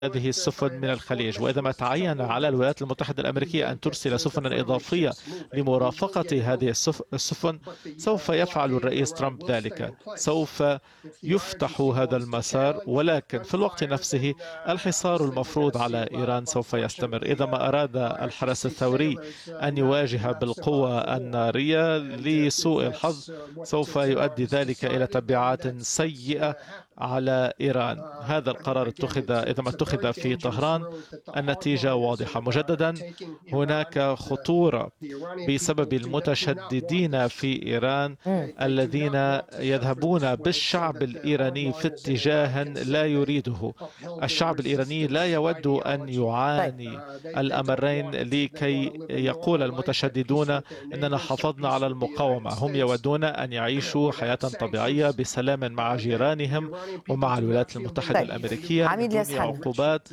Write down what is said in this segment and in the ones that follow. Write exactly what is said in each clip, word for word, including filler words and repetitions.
هذه السفن من الخليج، وإذا ما تعين على الولايات المتحدة الأمريكية أن ترسل سفنا إضافية لمرافقة هذه السفن سوف يفعل الرئيس ترامب ذلك، سوف يفتح هذا المسار، ولكن في الوقت نفسه الحصار المفروض على إيران سوف يستمر. إذا ما أراد الحرس الثوري أن يواجه بالقوة النارية لسوء الحظ سوف يؤدي ذلك إلى تبعات سيئة على إيران. هذا القرار اتخذ إذا ما اتخذ في طهران النتيجة واضحة. مجددا هناك خطورة بسبب المتشددين في إيران الذين يذهبون بالشعب الإيراني في اتجاه لا يريده. الشعب الإيراني لا يود أن يعاني الأمرين لكي يقول المتشددون أننا حافظنا على المقاومة. هم يودون أن يعيشوا حياة طبيعية بسلام مع جيرانهم ومع الولايات المتحدة طيب. الأمريكية عميد بدون عقوبات.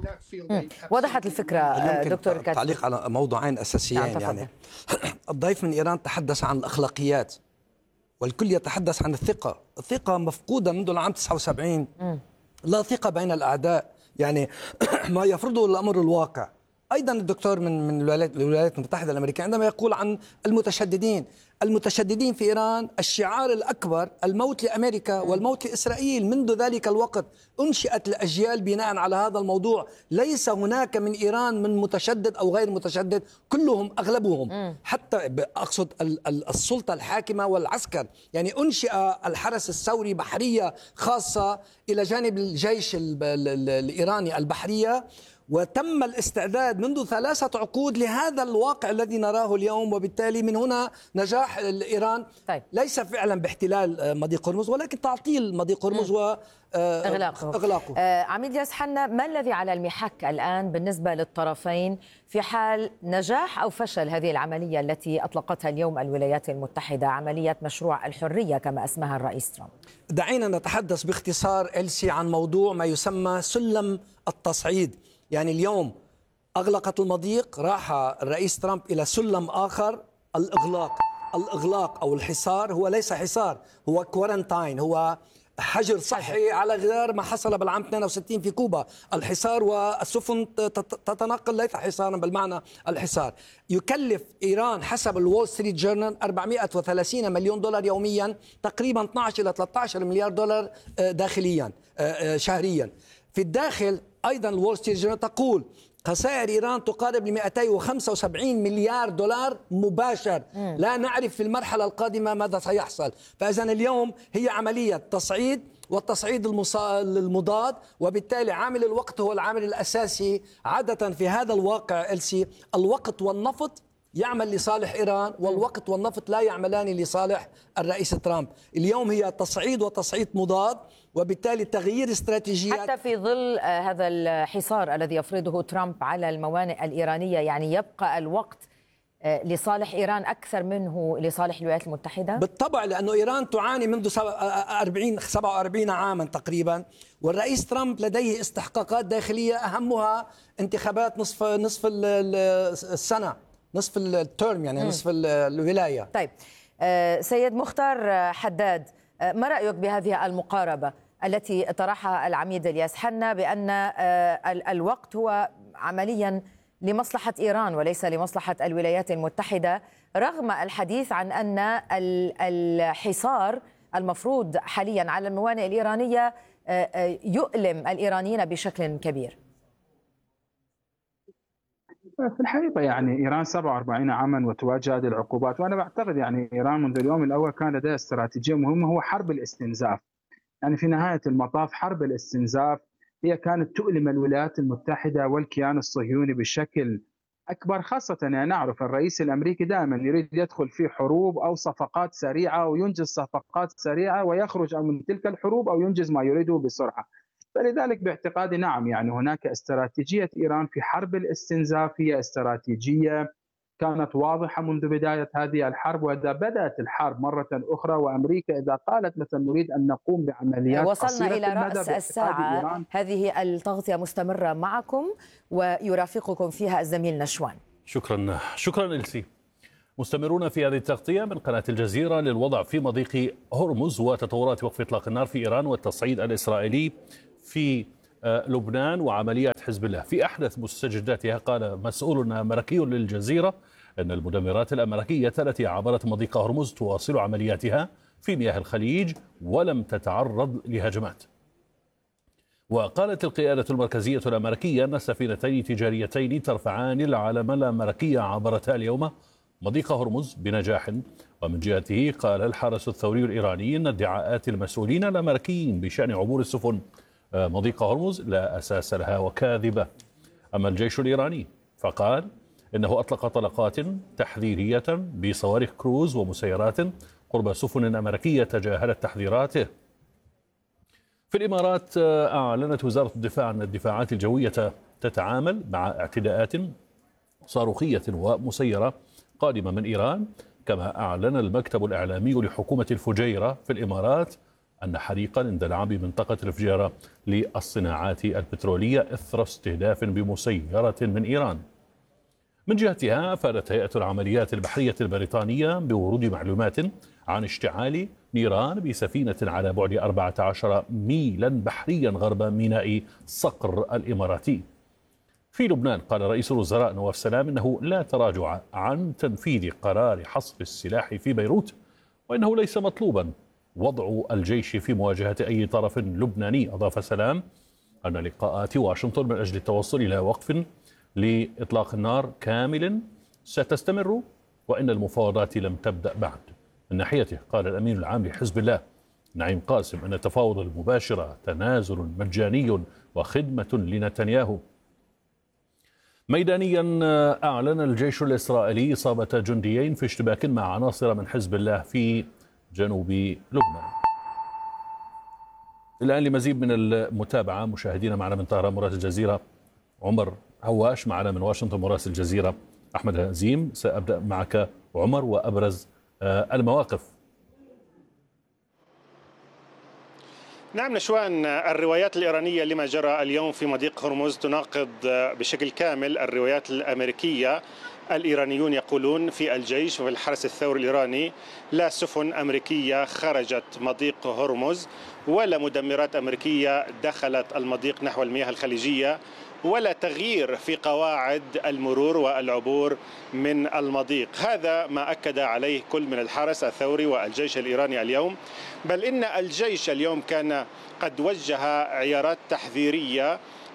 وضحت الفكرة دكتور كاتب. تعليق على موضوعين أساسيين. يعني, يعني الضيف من إيران تحدث عن الأخلاقيات والكل يتحدث عن الثقة. الثقة مفقودة منذ العام تسعة وسبعين. م. لا ثقة بين الأعداء، يعني ما يفرضه الأمر الواقع. أيضا الدكتور من من الولايات المتحدة الأمريكية عندما يقول عن المتشددين المتشددين في إيران، الشعار الأكبر الموت لأمريكا والموت لإسرائيل. منذ ذلك الوقت أنشئت الأجيال بناء على هذا الموضوع. ليس هناك من إيران من متشدد أو غير متشدد، كلهم أغلبهم حتى أقصد السلطة الحاكمة والعسكر. يعني أنشئ الحرس الثوري بحرية خاصة إلى جانب الجيش الإيراني البحرية، وتم الاستعداد منذ ثلاثة عقود لهذا الواقع الذي نراه اليوم. وبالتالي من هنا نجاح إيران طيب. ليس فعلا باحتلال مضيق هرمز، ولكن تعطيل مضيق هرمز وإغلاقه. إغلاقه. آه عميد ياس حنا، ما الذي على المحك الآن بالنسبة للطرفين في حال نجاح أو فشل هذه العملية التي أطلقتها اليوم الولايات المتحدة، عملية مشروع الحرية كما اسمها الرئيس ترامب؟ دعينا نتحدث باختصار إلسي عن موضوع ما يسمى سلم التصعيد. يعني اليوم أغلقت المضيق، راح الرئيس ترامب إلى سلم آخر، الإغلاق. الإغلاق أو الحصار هو ليس حصار، هو كورنتاين، هو حجر صحي على غير ما حصل بالعام اثنين وستين في كوبا. الحصار والسفن تتنقل ليس حصارا بالمعنى الحصار. يكلف إيران حسب الول ستريت جورنال أربعمائة وثلاثين مليون دولار يوميا، تقريبا اثني عشر إلى ثلاثة عشر مليار دولار داخليا شهريا. في الداخل أيضا الول ستريت جورنال تقول خسائر إيران تقارب ل مئتين وخمسة وسبعين مليار دولار مباشر. م. لا نعرف في المرحلة القادمة ماذا سيحصل. فإذا اليوم هي عملية تصعيد، والتصعيد المضاد، وبالتالي عامل الوقت هو العامل الأساسي. عادة في هذا الواقع إلسي الوقت والنفط يعمل لصالح إيران، والوقت والنفط لا يعملان لصالح الرئيس ترامب. اليوم هي تصعيد وتصعيد مضاد، وبالتالي تغيير استراتيجيات. حتى في ظل هذا الحصار الذي يفرضه ترامب على الموانئ الإيرانية، يعني يبقى الوقت لصالح إيران أكثر منه لصالح الولايات المتحدة؟ بالطبع، لأنه إيران تعاني منذ أربعين سبعة وأربعين عاما تقريبا، والرئيس ترامب لديه استحقاقات داخلية أهمها انتخابات نصف نصف السنة، نصف الترم، يعني م. نصف الولاية. طيب سيد مختار حداد، ما رأيك بهذه المقاربة التي طرحها العميد الياس حنا بأن الوقت هو عمليا لمصلحة إيران وليس لمصلحة الولايات المتحدة، رغم الحديث عن أن الحصار المفروض حاليا على الموانئ الإيرانية يؤلم الإيرانيين بشكل كبير؟ في الحقيقة يعني إيران سبعة وأربعين عاما وتواجه هذه العقوبات، وأنا بعتقد يعني إيران منذ اليوم الأول كان لديها استراتيجية مهمة، هو حرب الاستنزاف. يعني في نهاية المطاف حرب الاستنزاف هي كانت تؤلم الولايات المتحدة والكيان الصهيوني بشكل أكبر، خاصة يعني نعرف الرئيس الأمريكي دائما يريد يدخل في حروب أو صفقات سريعة وينجز صفقات سريعة ويخرج من تلك الحروب أو ينجز ما يريده بسرعة. فلذلك باعتقادي نعم يعني هناك استراتيجية إيران في حرب الاستنزاف، هي استراتيجية كانت واضحة منذ بداية هذه الحرب. وإذا بدأت الحرب مرة أخرى وأمريكا إذا قالت مثلا نريد أن نقوم بعمليات وصلنا إلى رأس الساعة، هذه التغطية مستمرة معكم ويرافقكم فيها الزميل نشوان. شكرا شكرا إلسي. مستمرون في هذه التغطية من قناة الجزيرة للوضع في مضيق هرمز وتطورات وقف إطلاق النار في إيران والتصعيد الإسرائيلي في لبنان وعمليات حزب الله. في أحدث مستجداتها قال مسؤول أمريكي للجزيرة أن المدمرات الأمريكية التي عبرت مضيق هرمز تواصل عملياتها في مياه الخليج ولم تتعرض لهجمات. وقالت القيادة المركزية الأمريكية أن سفينتين تجاريتين ترفعان العلم الأمريكي عبرتا اليوم مضيق هرمز بنجاح. ومن جهته قال الحرس الثوري الإيراني أن ادعاءات المسؤولين الأمريكيين بشأن عبور السفن مضيق هرمز لا أساس لها وكاذبة. أما الجيش الإيراني فقال إنه أطلق طلقات تحذيرية بصواريخ كروز ومسيرات قرب سفن أمريكية تجاهلت تحذيراته. في الإمارات أعلنت وزارة الدفاع أن الدفاعات الجوية تتعامل مع اعتداءات صاروخية ومسيرة قادمة من إيران. كما أعلن المكتب الإعلامي لحكومة الفجيرة في الإمارات أن حريقا اندلع بمنطقة الفجيرة للصناعات البترولية إثر استهداف بمسيرة من إيران. من جهتها أفادت هيئة العمليات البحرية البريطانية بورود معلومات عن اشتعال نيران بسفينة على بعد أربعة عشر ميلا بحريا غرب ميناء صقر الإماراتي. في لبنان قال رئيس الوزراء نواف سلام إنه لا تراجع عن تنفيذ قرار حصر السلاح في بيروت، وإنه ليس مطلوبا وضع الجيش في مواجهة أي طرف لبناني. أضاف سلام أن لقاءات واشنطن من أجل التوصل إلى وقف لإطلاق النار كامل ستستمر، وإن المفاوضات لم تبدأ بعد. من ناحيته قال الأمين العام لحزب الله نعيم قاسم أن التفاوض المباشر تنازل مجاني وخدمة لنتنياهو. ميدانيا أعلن الجيش الإسرائيلي إصابة جنديين في اشتباك مع عناصر من حزب الله في جنوب لبنان. الآن لمزيد من المتابعة مشاهدينا معنا من طهران مراسل الجزيرة عمر هواش، معنا من واشنطن مراسل الجزيرة أحمد هزيم. سأبدأ معك عمر وأبرز المواقف. نعم نشوان، الروايات الإيرانية لما جرى اليوم في مضيق هرمز تناقض بشكل كامل الروايات الأمريكية. الإيرانيون يقولون في الجيش وفي الحرس الثوري الإيراني لا سفن أمريكية خرجت مضيق هرمز ولا مدمرات أمريكية دخلت المضيق نحو المياه الخليجية ولا تغيير في قواعد المرور والعبور من المضيق. هذا ما أكد عليه كل من الحرس الثوري والجيش الإيراني اليوم، بل إن الجيش اليوم كان قد وجه عيارات تحذيرية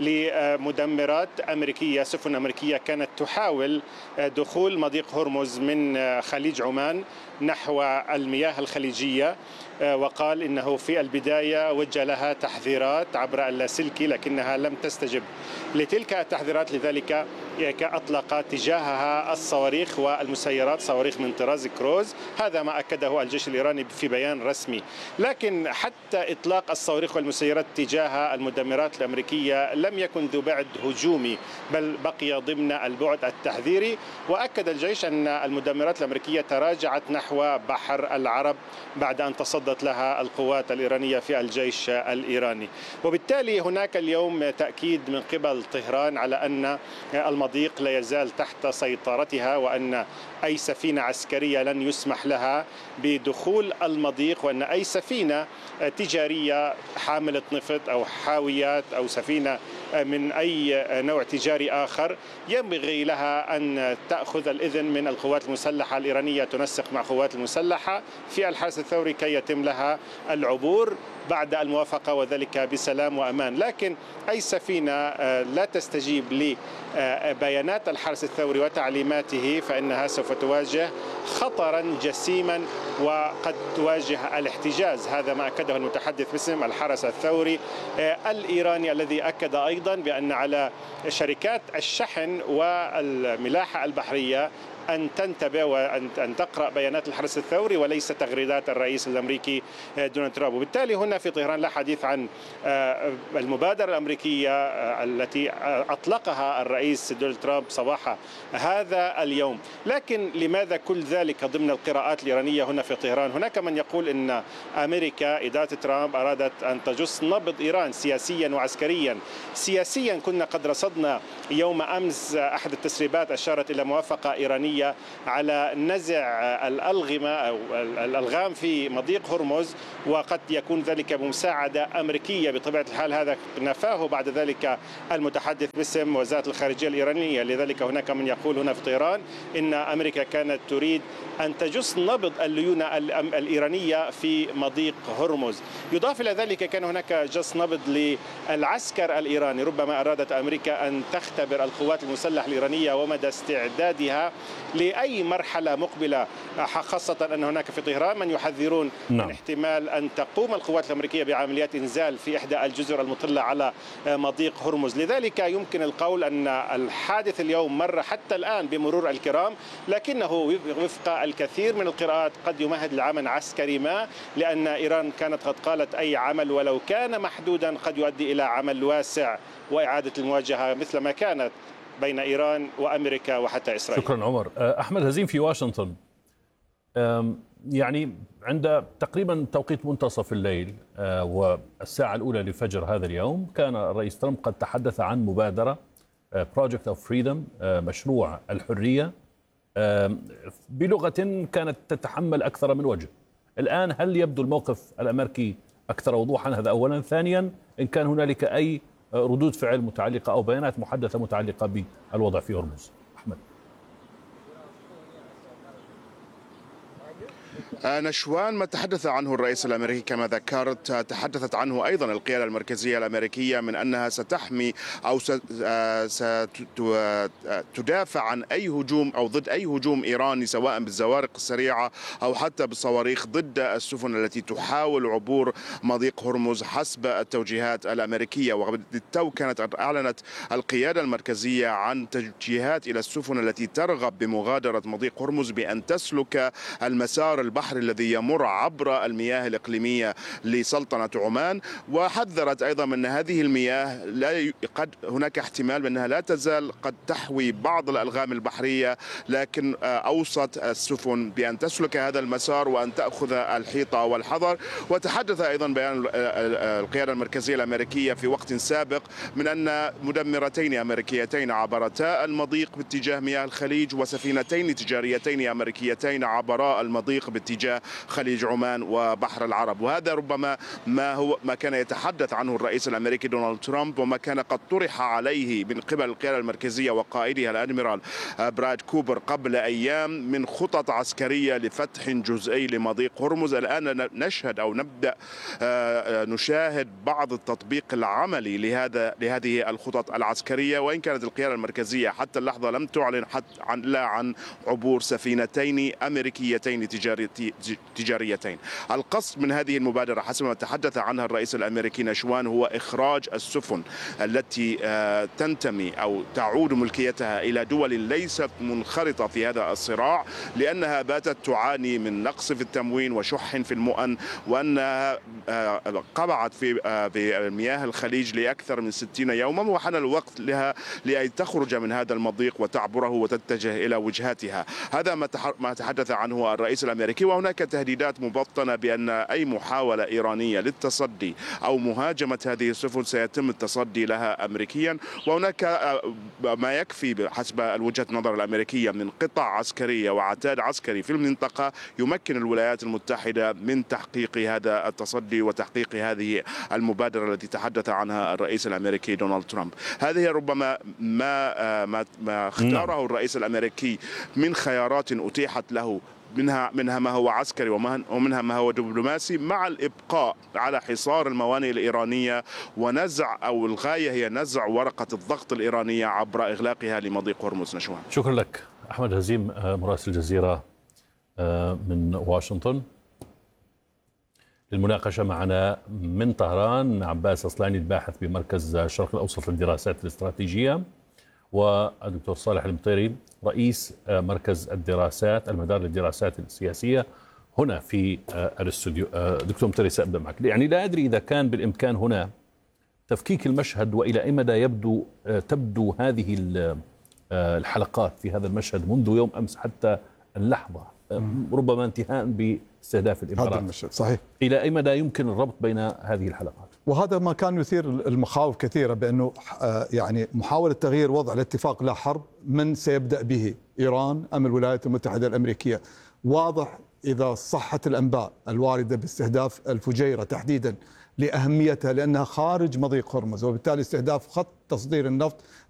لمدمرات أمريكية، سفن أمريكية كانت تحاول دخول مضيق هرمز من خليج عمان نحو المياه الخليجية، وقال إنه في البداية وجه لها تحذيرات عبر اللاسلكي لكنها لم تستجب لتلك التحذيرات، لذلك أطلق تجاهها الصواريخ والمسيرات، صواريخ من طراز كروز. هذا ما أكده الجيش الإيراني في بيان رسمي. لكن حتى إطلاق الصواريخ والمسيرات تجاه المدمرات الأمريكية لم يكن ذو بعد هجومي، بل بقي ضمن البعد التحذيري. وأكد الجيش أن المدمرات الأمريكية تراجعت نحو بحر العرب بعد أن تصدت لها القوات الإيرانية في الجيش الإيراني. وبالتالي هناك اليوم تأكيد من قبل طهران على أن المضيق لا يزال تحت سيطرتها، وأن أي سفينة عسكرية لن يسمح لها بدخول المضيق، وأن أي سفينة تجارية حاملة نفط أو حاويات أو سفينة من أي نوع تجاري آخر ينبغي لها أن تأخذ الإذن من القوات المسلحة الإيرانية، تنسق مع القوات المسلحة في الحرس الثوري كي يتم لها العبور بعد الموافقة، وذلك بسلام وأمان. لكن أي سفينة لا تستجيب لبيانات الحرس الثوري وتعليماته فإنها سوف تواجه خطرا جسيما وقد تواجه الاحتجاز. هذا ما أكده المتحدث باسم الحرس الثوري الإيراني، الذي أكد أيضا بأن على شركات الشحن والملاحة البحرية أن تنتبه وأن تقرأ بيانات الحرس الثوري وليس تغريدات الرئيس الأمريكي دونالد ترامب. وبالتالي هنا في طهران لا حديث عن المبادرة الأمريكية التي أطلقها الرئيس دونالد ترامب صباح هذا اليوم. لكن لماذا كل ذلك ضمن القراءات الإيرانية هنا في طهران؟ هناك من يقول أن أمريكا إدارة ترامب أرادت أن تجس نبض إيران سياسيا وعسكريا. سياسيا كنا قد رصدنا يوم أمس أحد التسريبات أشارت إلى موافقة إيرانية الإيرانية على نزع الألغمة أو الألغام في مضيق هرمز، وقد يكون ذلك بمساعدة أمريكية بطبيعة الحال. هذا نفاه بعد ذلك المتحدث باسم وزارة الخارجية الإيرانية. لذلك هناك من يقول هنا في طهران إن أمريكا كانت تريد أن تجس نبض الليونة الإيرانية في مضيق هرمز. يضاف إلى ذلك كان هناك جس نبض للعسكر الإيراني. ربما أرادت أمريكا أن تختبر القوات المسلحة الإيرانية ومدى استعدادها لأي مرحلة مقبلة، خاصة أن هناك في طهران من يحذرون نعم. من احتمال أن تقوم القوات الأمريكية بعمليات إنزال في إحدى الجزر المطلة على مضيق هرمز. لذلك يمكن القول أن الحادث اليوم مر حتى الآن بمرور الكرام، لكنه وفق الكثير من القراءات قد يمهد لعمل عسكري ما، لأن إيران كانت قد قالت أي عمل ولو كان محدودا قد يؤدي إلى عمل واسع وإعادة المواجهة مثل ما كانت بين إيران وأمريكا وحتى إسرائيل. شكرا عمر. أحمد هزيم في واشنطن، يعني عند تقريبا توقيت منتصف الليل والساعة الأولى لفجر هذا اليوم كان الرئيس ترامب قد تحدث عن مبادرة Project of Freedom، مشروع الحرية، بلغة كانت تتحمل أكثر من وجه. الآن هل يبدو الموقف الأمريكي أكثر وضوحا؟ هذا أولا. ثانيا، إن كان هنالك أي ردود فعل متعلقة أو بيانات محدثة متعلقة بالوضع في هرمز؟ أحمد. نشوان، ما تحدث عنه الرئيس الأمريكي كما ذكرت تحدثت عنه أيضا القيادة المركزية الأمريكية من أنها ستحمي أو ستدافع عن أي هجوم أو ضد أي هجوم إيراني، سواء بالزوارق السريعة أو حتى بالصواريخ ضد السفن التي تحاول عبور مضيق هرمز حسب التوجيهات الأمريكية. وبالتو كانت أعلنت القيادة المركزية عن توجيهات إلى السفن التي ترغب بمغادرة مضيق هرمز بأن تسلك المسار البحري الذي يمر عبر المياه الإقليمية لسلطنة عمان. وحذرت أيضا من هذه المياه لا قد هناك احتمال بأنها لا تزال قد تحوي بعض الألغام البحرية، لكن أوصت السفن بأن تسلك هذا المسار وأن تأخذ الحيطة والحذر. وتحدث أيضا بيان القيادة المركزية الأمريكية في وقت سابق من أن مدمرتين أمريكيتين عبرتا المضيق باتجاه مياه الخليج، وسفينتين تجاريتين أمريكيتين عبرا المضيق باتجاه خليج عمان وبحر العرب. وهذا ربما ما هو ما كان يتحدث عنه الرئيس الأمريكي دونالد ترامب، وما كان قد طرح عليه من قبل القيادة المركزية وقائدها الأدميرال براد كوبر قبل أيام من خطط عسكرية لفتح جزئي لمضيق هرمز. الآن نشهد أو نبدأ نشاهد بعض التطبيق العملي لهذا لهذه الخطط العسكرية، وإن كانت القيادة المركزية حتى اللحظة لم تعلن حتى عن لا عن عبور سفينتين أمريكيتين تجاريتين. القصد من هذه المبادرة حسب ما تحدث عنها الرئيس الأمريكي نشوان هو إخراج السفن التي تنتمي أو تعود ملكيتها إلى دول ليست منخرطة في هذا الصراع، لأنها باتت تعاني من نقص في التموين وشح في المؤن، وأنها قبعت في في مياه الخليج لأكثر من ستين يوما، وحان الوقت لها لأن تخرج من هذا المضيق وتعبره وتتجه إلى وجهاتها. هذا ما تحدث عنه الرئيس الأمريكي. وهناك تهديدات مبطنة بأن أي محاولة إيرانية للتصدي أو مهاجمة هذه السفن سيتم التصدي لها أمريكيا. وهناك ما يكفي حسب وجهة النظر الأمريكية من قطع عسكرية وعتاد عسكري في المنطقة يمكن الولايات المتحدة من تحقيق هذا التصدي وتحقيق هذه المبادرة التي تحدث عنها الرئيس الأمريكي دونالد ترامب. هذه ربما ما ما, ما اختاره الرئيس الأمريكي من خيارات أتيحت له، منها منها ما هو عسكري ومنها ما هو دبلوماسي، مع الإبقاء على حصار الموانئ الإيرانية ونزع أو الغاية هي نزع ورقة الضغط الإيرانية عبر إغلاقها لمضيق هرمز. نشوان. شكرا لك أحمد هزيم مراسل الجزيرة من واشنطن. للمناقشة معنا من طهران عباس أصلاني الباحث بمركز الشرق الأوسط للدراسات الاستراتيجية، والدكتور صالح المطيري رئيس مركز الدراسات المدار للدراسات السياسية هنا في الاستوديو. دكتور مطيري سأبدأ معك. يعني لا أدري إذا كان بالإمكان هنا تفكيك المشهد، وإلى أي مدى يبدو تبدو هذه الحلقات في هذا المشهد منذ يوم أمس حتى اللحظة، ربما انتهاء باستهداف الإمارات. هذا المشهد صحيح. إلى أي مدى يمكن الربط بين هذه الحلقات؟ وهذا ما كان يثير المخاوف كثيرة بأنه يعني محاولة تغيير وضع الاتفاق لا حرب من سيبدأ به إيران أم الولايات المتحدة الأمريكية. واضح إذا صحت الأنباء الواردة باستهداف الفجيرة تحديدا لأهميتها لأنها خارج مضيق هرمز، وبالتالي استهداف خط تصدير النفط